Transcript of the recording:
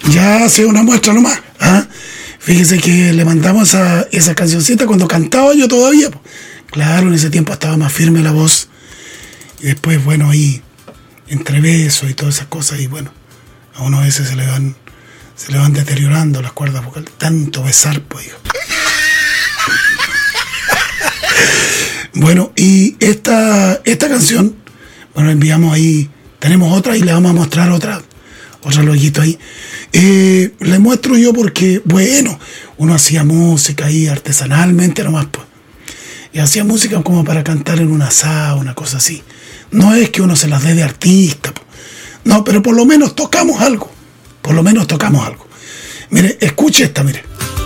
Ya hace una muestra nomás. ¿Ah? Fíjese que le mandamos esa cancioncita cuando cantaba yo todavía. Po. Claro, en ese tiempo estaba más firme la voz. Y después, bueno, ahí, entre besos y todas esas cosas, y bueno, a uno a veces se le van deteriorando las cuerdas vocales. Tanto besar, pues. Bueno, y esta canción, bueno, enviamos ahí, tenemos otra y le vamos a mostrar otro loguito ahí. Le muestro yo porque, bueno, uno hacía música ahí artesanalmente nomás, pues. Y hacía música como para cantar en un asado, una cosa así. No es que uno se las dé de artista, pues. No, pero por lo menos tocamos algo. Por lo menos tocamos algo. Mire, escuche esta, mire.